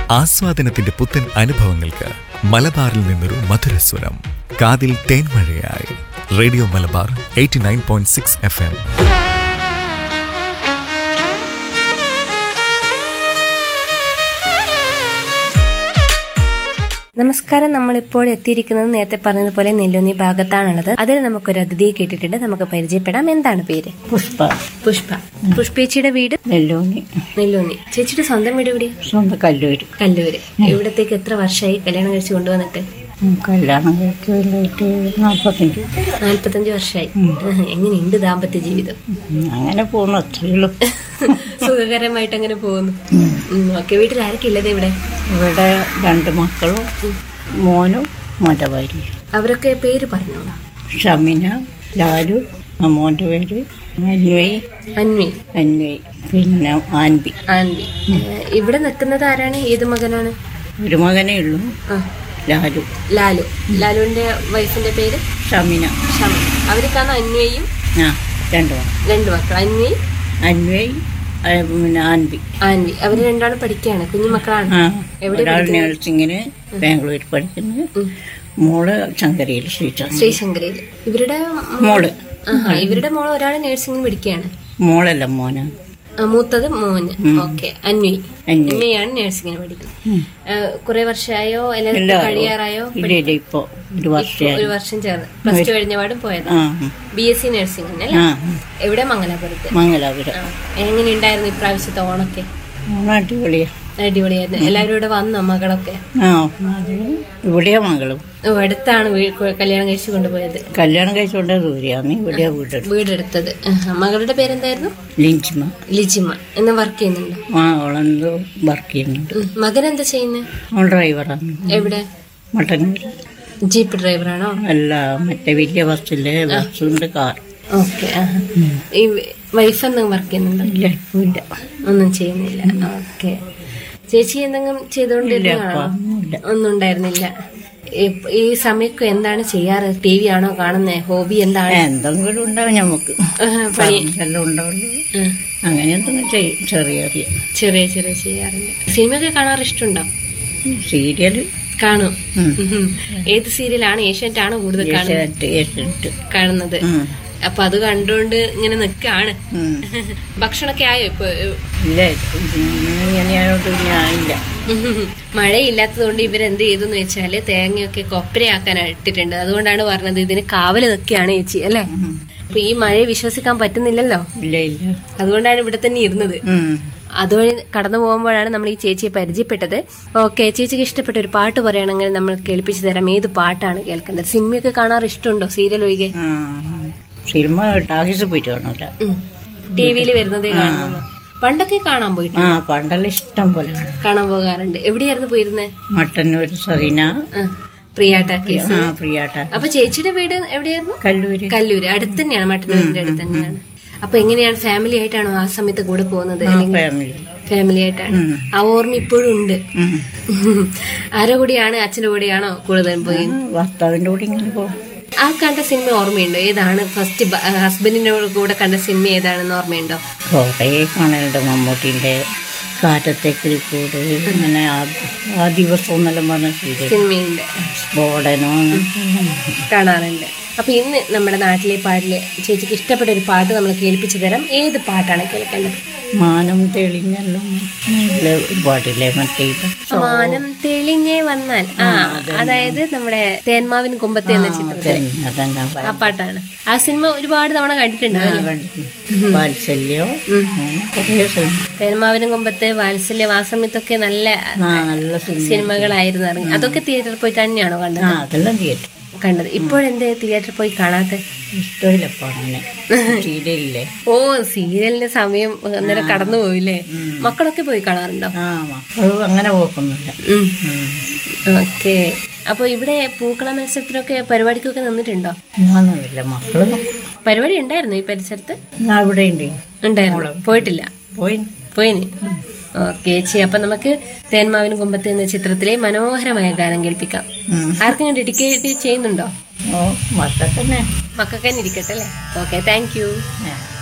ആസ്വാദനത്തിന്റെ പുത്തൻ അനുഭവങ്ങൾക്ക് മലബാറിൽ നിന്നൊരു മധുരസ്വരം. കാതിൽ തേൻമഴയായി റേഡിയോ മലബാർ 89.6 FM. നമസ്കാരം. നമ്മളിപ്പോൾ എത്തിയിരിക്കുന്നത് നേരത്തെ പറഞ്ഞതുപോലെ നെല്ലുന്നി ഭാഗത്താണുള്ളത്. അതിൽ നമുക്കൊരു അതിഥിയെ കേട്ടിട്ടുണ്ട്. നമുക്ക് പരിചയപ്പെടാം. എന്താണ് പേര്? പുഷ്പ. പുഷ്പ. പുഷ്പേച്ചിയുടെ വീട് നെല്ലൂന്നി. നെല്ലുന്നി. ചേച്ചിയുടെ സ്വന്തം വീട് എവിടെ? സ്വന്തം കല്ലൂര്. കല്ലൂര്. ഇവിടത്തേക്ക് എത്ര വർഷമായി കല്യാണം കഴിച്ച് കൊണ്ടുവന്നിട്ട്? കല്യാണം കഴിക്കാനായിട്ട് 45 വർഷമായി. എങ്ങനെയുണ്ട് ദാമ്പത്യ ജീവിതം? അങ്ങനെ പോകുന്നു, അത്രയുള്ളൂ. സുഖകരമായിട്ട് അങ്ങനെ പോകുന്നു. ഓക്കെ. വീട്ടിൽ ആരൊക്കെ ഉള്ളത് ഇവിടെ? ഇവിടെ 2 മക്കളും മോനും മോന്റെ ഭാര്യയും. അവരൊക്കെ പേര് പറഞ്ഞോ? ഷമിന, ലാലു, മോന്റെ പേര് അന്വയ്, പിന്നെ ആൻബി. ഇവിടെ നിൽക്കുന്നത് ആരാണ്? ഏത് മകനാണ്? ഒരു മകനേ ഉള്ളൂ, ലാലു. ലാലുവിന്റെ വൈഫിന്റെ പേര് ഷമിന. അവർക്കാണ് അന്വയും 2 മക്കൾ. അന്വയ് പിന്നെ ആൻവി. അവര് 2 പഠിക്കുകയാണ്. കുഞ്ഞുമക്കളാണ്. ഒരാൾ നഴ്സിംഗിന് ബാംഗ്ലൂർ പഠിക്കുന്നത്, മോള് ശങ്കരയിൽ, ശ്രീശങ്കരയിൽ. ഇവരുടെ മോള് ഒരാൾ നഴ്സിംഗിന് പഠിക്കുകയാണ്. മോളല്ല, മോന. മൂത്തത് മോന്. ഓക്കെ. അന്വയാണ് നഴ്സിംഗിന് പഠിക്കുന്നത്. കുറെ വർഷമായോ അല്ലെങ്കിൽ കഴിയാറായോ? ഇപ്പൊ ഒരു വർഷം ചേർന്ന് പ്ലസ് 2 കഴിഞ്ഞപാടും പോയത്. BSc നഴ്സിംഗ് അല്ലേ? എവിടെ? മംഗലാപുരത്ത്. എങ്ങനെയുണ്ടായിരുന്നു ഇപ്രാവശ്യത്തെ ഓണൊക്കെ? അടിപൊളിയായിരുന്നു. എല്ലാവരും ഇവിടെ വന്നോ? മകളൊക്കെ ഇവിടെയാ മകളും. അടുത്താണ് കല്യാണം കഴിച്ചു കൊണ്ടുപോയത്? കല്യാണം കഴിച്ചുകൊണ്ടേ ദൂരെയാണ് ഇവിടെയാ വീടെടുത്തത്. മകളുടെ പേരെന്തായിരുന്നു? ലിജിമ. എന്ന് വർക്ക് ചെയ്യുന്നുണ്ടോ? അവളെന്തോ വർക്ക് ചെയ്യുന്നുണ്ട്. മകൻ എന്താ ചെയ്യുന്നത്? ഡ്രൈവറാണ്. എവിടെ? മട്ടന്നൂർ. ജീപ്പ് ഡ്രൈവറാണോ? അല്ല, മറ്റേ വലിയ ബസ്സിലെ ബസ്സുണ്ട്, കാർ. ഓക്കെ. ഈ വൈഫ് എന്തെങ്കിലും വർക്ക് ചെയ്യുന്നുണ്ടോ? ഇല്ല, ഒന്നും ചെയ്യുന്നില്ല. ഓക്കെ. ചേച്ചി എന്തെങ്കിലും ചെയ്തോണ്ടിരുന്നതാണോ? ഒന്നും ഉണ്ടായിരുന്നില്ല. ഈ സമയത്ത് എന്താണ് ചെയ്യാറ്? TV ആണോ കാണുന്നത്? ഹോബി എന്താണ്? എന്തെങ്കിലും ഉണ്ടാവും നമുക്ക്, എല്ലാം ഉണ്ടാവുള്ളൂ. അങ്ങനെ എന്തെങ്കിലും ചെറിയ ചെയ്യാറുണ്ട്. സിനിമയൊക്കെ കാണാറ് ഇഷ്ടമുണ്ടോ? സീരിയല് കാണും. ഏത് സീരിയലാണ്? ഏഷ്യാനെറ്റ് ആണോ കൂടുതൽ കാണുന്നത്? അപ്പൊ അത് കണ്ടുകൊണ്ട് ഇങ്ങനെ നിക്കാണ്. ഭക്ഷണമൊക്കെ ആയോ ഇപ്പൊ? ഇല്ല, മഴയില്ലാത്തതുകൊണ്ട് ഇവരെന്ത് ചെയ്തെന്ന് വെച്ചാല് തേങ്ങയൊക്കെ കൊപ്പരയാക്കാൻ ഇട്ടിട്ടുണ്ട്. അതുകൊണ്ടാണ് പറഞ്ഞത് ഇതിന് കാവല് നിൽക്കുകയാണ് ചേച്ചി, അല്ലേ? അപ്പൊ ഈ മഴയെ വിശ്വസിക്കാൻ പറ്റുന്നില്ലല്ലോ. അതുകൊണ്ടാണ് ഇവിടെ തന്നെ ഇരുന്നത്. അതുവഴി കടന്നു പോകുമ്പോഴാണ് നമ്മൾ ഈ ചേച്ചിയെ പരിചയപ്പെട്ടത്. ഓക്കെ. ചേച്ചിക്ക് ഇഷ്ടപ്പെട്ട ഒരു പാട്ട് പറയുകയാണെങ്കിൽ നമ്മൾ കേൾപ്പിച്ചു തരാം. ഏത് പാട്ടാണ് കേൾക്കേണ്ടത്? സിനിമയൊക്കെ കാണാറ് ഇഷ്ടമുണ്ടോ? സീരിയൽ ഒഴികെ? സിനിമ ടാക്കീസിൽ പോയിട്ട് കാണൂല, TV വരുന്നതേ കാണുന്നു. പണ്ടൊക്കെ കാണാൻ പോയിട്ട്? പണ്ടെല്ലാം ഇഷ്ടം പോലെ കാണാൻ പോകാറുണ്ട്. എവിടെയായിരുന്നു പോയിരുന്നത്? മട്ടന്നൂർ സറീന, പ്രിയ ടാക്കീസ്. അപ്പൊ ചേച്ചിയുടെ വീട് എവിടെയായിരുന്നു? കല്ലൂര്. അടുത്ത് തന്നെയാണ്, മട്ടന്നൂരിന്റെ അടുത്ത് തന്നെയാണ്. അപ്പൊ എങ്ങനെയാണ്? ഫാമിലി ആയിട്ടാണോ ആ സമയത്ത് കൂടെ പോകുന്നത്? ഫാമിലി ആയിട്ടാണ്. ആ ഓർമ്മ ഇപ്പോഴും ഉണ്ട്. ആരുടെ കൂടെയാണ്? അച്ഛന്റെ കൂടെയാണോ കൂടുതൽ പോയി? ഭർത്താവിന്റെ കൂടെ ഇങ്ങനെ പോകും. ആ കണ്ട സിനിമ ഓർമ്മയുണ്ടോ? ഏതാണ് ഫസ്റ്റ് ഹസ്ബൻഡിന്റെ കൂടെ കണ്ട സിനിമ ഏതാണെന്ന് ഓർമ്മയുണ്ടോ? കുറേ കാണലുണ്ട്. മമ്മൂട്ടിന്റെ കാറ്റത്തേക്ക് കൂടെ, അങ്ങനെ ആ ദിവസം എന്നെല്ലാം പറഞ്ഞ സിനിമയുണ്ട്. സ്ഫോടനോ കാണാറുണ്ട്. അപ്പൊ ഇന്ന് നമ്മുടെ നാട്ടിലെ പാട്ടില് ചേച്ചിക്ക് ഇഷ്ടപ്പെട്ട ഒരു പാട്ട് നമ്മൾ കേൾപ്പിച്ചു തരാം. ഏത് പാട്ടാണ് കേൾക്കേണ്ടത്? മാനം തെളിഞ്ഞല്ലോ പാട്ടില്ലേ, മറ്റേ മാനം തെളിഞ്ഞേ വന്നാൽ. അതായത് നമ്മുടെ തേന്മാവിൻ കൊമ്പത്തെ എന്ന ചിത്രത്തിൽ ആ പാട്ടാണ്. ആ സിനിമ ഒരുപാട് തവണ കണ്ടിട്ടുണ്ട്. വാത്സല്യം, തേന്മാവിനും കൊമ്പത്തെ, വാത്സല്യം, ആ സമയത്തൊക്കെ നല്ല സിനിമകളായിരുന്നു ഇറങ്ങി. അതൊക്കെ തിയേറ്ററിൽ പോയി തന്നെയാണോ കണ്ടത്? അതെല്ലാം തിയേറ്റർ കണ്ടത്. ഇപ്പോഴെന്തേ തിയേറ്ററിൽ പോയി കാണാത്ത? ഇഷ്ടമില്ലപ്പോ സീരിയലില്ലേ? ഓ, സീരിയലിന്റെ സമയം അന്നേരം കടന്നു പോയില്ലേ? മക്കളൊക്കെ പോയി കാണാറുണ്ടോ? അങ്ങനെ പോക്കുന്നില്ല. ഓക്കെ. അപ്പൊ ഇവിടെ പൂക്കള മത്സരത്തിനൊക്കെ പരിപാടിക്കൊക്കെ നിന്നിട്ടുണ്ടോ? മക്കള് പരിപാടി ഉണ്ടായിരുന്നു ഈ പരിസരത്ത്? ഉണ്ടായിരുന്നു. പോയിട്ടില്ല? പോയിന്. ഓക്കെ ചേച്ചി. അപ്പൊ നമുക്ക് തേന്മാവിനും കൊമ്പത്തെ എന്ന ചിത്രത്തിലെ മനോഹരമായ ഗാനം കേൾപ്പിക്കാം. ആർക്കെങ്കിലും ഡെഡിക്കേറ്റ് ചെയ്യുന്നുണ്ടോ? മക്കൾക്ക് തന്നെ ഇരിക്കട്ടെ അല്ലേ? Okay, thank you.